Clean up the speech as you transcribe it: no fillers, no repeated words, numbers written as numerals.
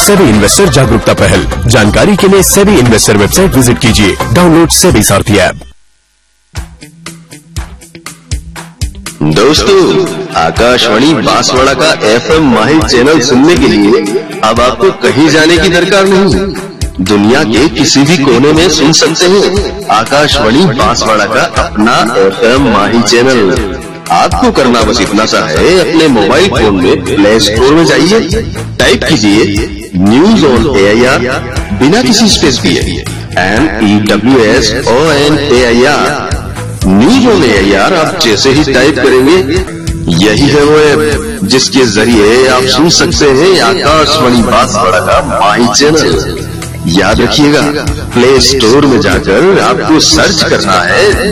SEBI investor जागरूकता पहल। जानकारी के लिए सेबी इन्वेस्टर वेबसाइट विजिट कीजिए। डाउनलोड सेबी सारथी ऐप। दोस्तों, आकाशवाणी बांसवाड़ा का FM माही चैनल सुनने के लिए अब आपको कहीं जाने की दरकार नहीं। दुनिया के किसी भी कोने में सुन सकते हैं आकाशवाणी बांसवाड़ा का अपना FM माही चैनल। आपको करना बस इतना सा है, अपने मोबाइल फोन में प्ले स्टोर में जाइए, टाइप कीजिए न्यूज ऑन AIR बिना किसी स्पेस दिए, NEWSON AIR। News on AIR आप जैसे ही टाइप करेंगे, यही है वो ऐप जिसके जरिए आप सुन सकते हैं आकाशवाणी बांसवाड़ा का माही चैनल। याद रखिएगा, प्ले स्टोर में जाकर आपको सर्च करना है